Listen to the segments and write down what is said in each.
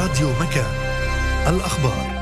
راديو مكان. الأخبار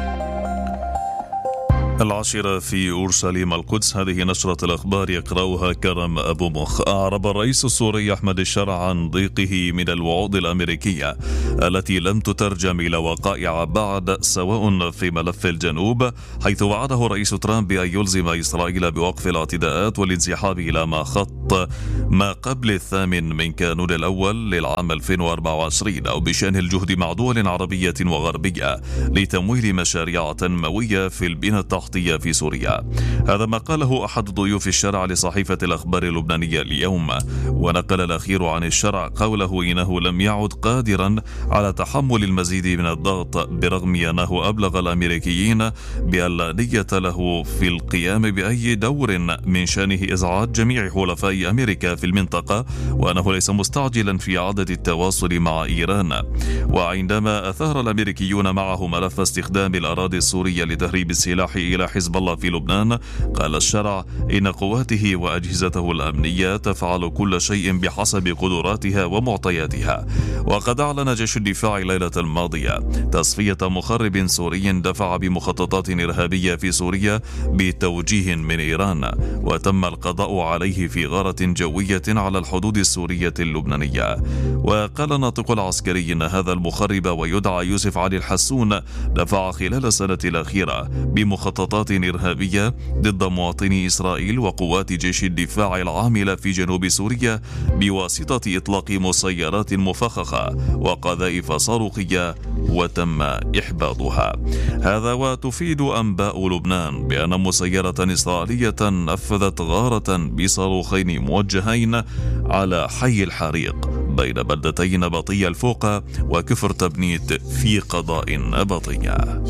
10 في أورشليم القدس. هذه نشرة الأخبار يقرأها كرم أبو مخ. أعرب الرئيس السوري أحمد الشرع عن ضيقه من الوعود الأمريكية التي لم تترجم إلى وقائع بعد، سواء في ملف الجنوب، حيث وعده رئيس ترامب بأن يلزم إسرائيل بوقف الاعتداءات والانسحاب إلى ما قبل 8 من كانون الأول للعام 2024، أو بشأن الجهد مع دول عربية وغربية لتمويل مشاريع تنموية في البنى التحتية في سوريا. هذا ما قاله أحد ضيوف الشرع لصحيفة الأخبار اللبنانية اليوم، ونقل الأخير عن الشرع قوله إنه لم يعد قادرا على تحمل المزيد من الضغط، برغم أنه أبلغ الأمريكيين بأن لا نية له في القيام بأي دور من شأنه إزعاج جميع حلفاء أمريكا في المنطقة، وأنه ليس مستعجلا في إعادة التواصل مع إيران. وعندما أثار الأمريكيون معه ملف استخدام الأراضي السورية لتهريب السلاح إلى حزب الله في لبنان، قال الشرع إن قواته وأجهزته الأمنية تفعل كل شيء بحسب قدراتها ومعطياتها. وقد أعلن جيش الدفاع الليلة الماضية تصفية مخرب سوري دفع بمخططات إرهابية في سوريا بتوجيه من إيران، وتم القضاء عليه في غارة جوية على الحدود السورية اللبنانية. وقال الناطق العسكري إن هذا المخرب، ويدعى يوسف علي الحسون، دفع خلال السنة الأخيرة بمخططات إرهابية ضد مواطني إسرائيل وقوات جيش الدفاع العاملة في جنوب سوريا بواسطة إطلاق مسيرات مفخخة وقذائف صاروخية، وتم إحباطها. هذا وتفيد أنباء لبنان بأن مسيرة إسرائيلية نفذت غارة بصاروخين موجهين على حي الحريق بين بلدتي نبطية الفوقة وكفر تبنيت في قضاء نبطية.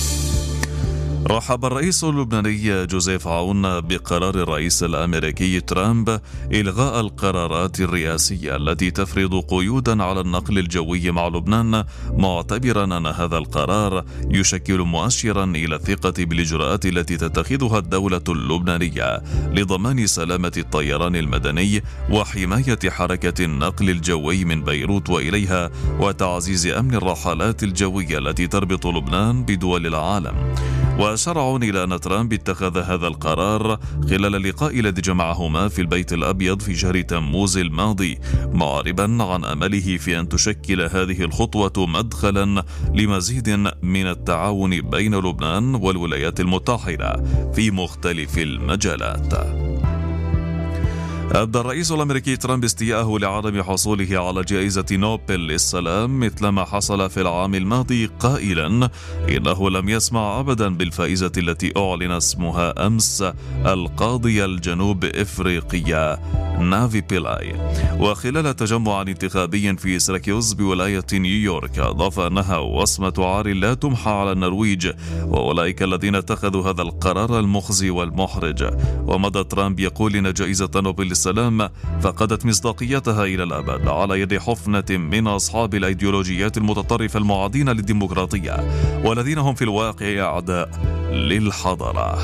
رحب الرئيس اللبناني جوزيف عون بقرار الرئيس الأمريكي ترامب إلغاء القرارات الرئاسية التي تفرض قيودا على النقل الجوي مع لبنان، معتبرا أن هذا القرار يشكل مؤشرا إلى الثقة بالإجراءات التي تتخذها الدولة اللبنانية لضمان سلامة الطيران المدني وحماية حركة النقل الجوي من بيروت وإليها، وتعزيز أمن الرحلات الجوية التي تربط لبنان بدول العالم. وشرع إلى أن ترامب اتخذ هذا القرار خلال اللقاء الذي جمعهما في البيت الأبيض في شهر تموز الماضي، معربا عن أمله في أن تشكل هذه الخطوة مدخلا لمزيد من التعاون بين لبنان والولايات المتحدة في مختلف المجالات. أبدى الرئيس الأمريكي ترامب استياءه لعدم حصوله على جائزة نوبل للسلام مثلما حصل في العام الماضي، قائلا إنه لم يسمع أبدا بالفائزة التي أعلن اسمها أمس، القاضية الجنوب إفريقية نافي بيلاي. وخلال تجمع انتخابي في سيراكيوز بولاية نيويورك، أضاف أنها وصمة عار لا تمحى على النرويج وأولئك الذين اتخذوا هذا القرار المخزي والمحرج. ومضى ترامب يقول إن جائزة نوبل للسلام فقدت مصداقيتها إلى الأبد على يد حفنة من أصحاب الأيديولوجيات المتطرفة المعادين للديمقراطية، والذين هم في الواقع أعداء للحضارة.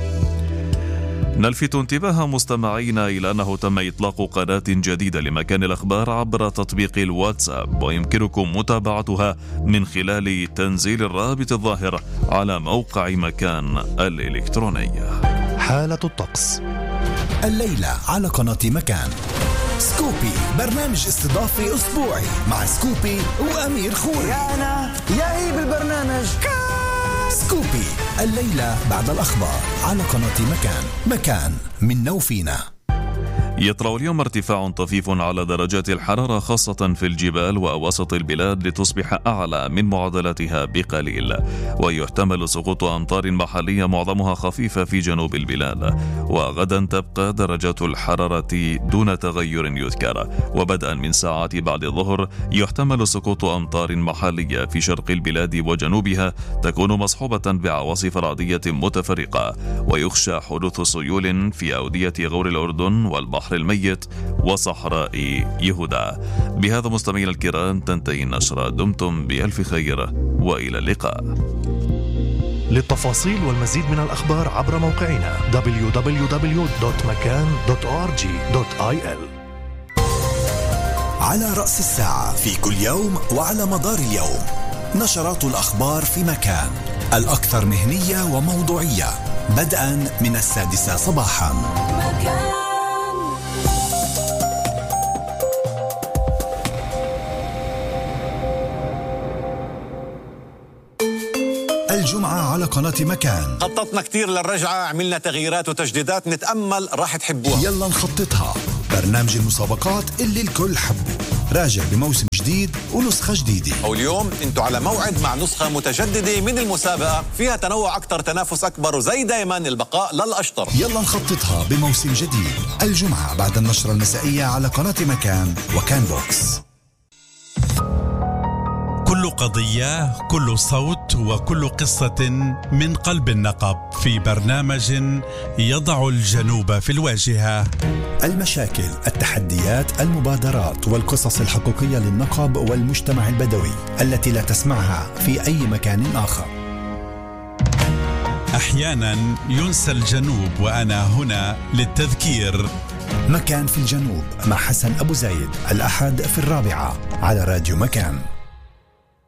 نلفت انتباه مستمعينا إلى أنه تم إطلاق قناة جديدة لمكان الأخبار عبر تطبيق الواتساب، ويمكنكم متابعتها من خلال تنزيل الرابط الظاهر على موقع مكان الإلكتروني. حالة الطقس الليلة على قناة مكان. سكوبي، برنامج استضافي أسبوعي مع سكوبي وأمير خوري. يا أنا يا هي بالبرنامج سكوبي الليلة بعد الأخبار على قناة مكان منا وفينا. يطرأ اليوم ارتفاع طفيف على درجات الحرارة، خاصة في الجبال وأواسط البلاد، لتصبح أعلى من معدلاتها بقليل، ويحتمل سقوط أمطار محلية معظمها خفيفة في جنوب البلاد. وغدا تبقى درجات الحرارة دون تغير يذكر، وبدءا من ساعات بعد الظهر يحتمل سقوط أمطار محلية في شرق البلاد وجنوبها، تكون مصحوبة بعواصف رعدية متفرقة، ويخشى حدوث سيول في أودية غور الأردن والبحر الميت وصحراء يهودا. بهذا مستمعينا الكرام تنتهي النشرة، دمتم بألف خير وإلى اللقاء. للتفاصيل والمزيد من الأخبار عبر موقعنا www.makan.org.il. على رأس الساعة في كل يوم وعلى مدار اليوم نشرات الأخبار في مكان، الأكثر مهنية وموضوعية، بدءا من 6 صباحا. الجمعة على قناة مكان. خططنا كتير للرجعة، عملنا تغييرات وتجديدات، نتأمل راح تحبوها. يلا نخططها، برنامج المسابقات اللي الكل حبه، راجع بموسم جديد ونسخة جديدة. واليوم انتوا على موعد مع نسخة متجددة من المسابقة، فيها تنوع أكتر، تنافس أكبر، وزي دايما البقاء للأشطر. يلا نخططها بموسم جديد، الجمعة بعد النشرة المسائية على قناة مكان وكان بوكس. كل قضية، كل صوت، وكل قصة من قلب النقب في برنامج يضع الجنوب في الواجهة. المشاكل، التحديات، المبادرات والقصص الحقيقية للنقب والمجتمع البدوي التي لا تسمعها في أي مكان آخر. أحيانا ينسى الجنوب وأنا هنا للتذكير. مكان في الجنوب مع حسن أبو زايد، الأحد في 4 على راديو مكان.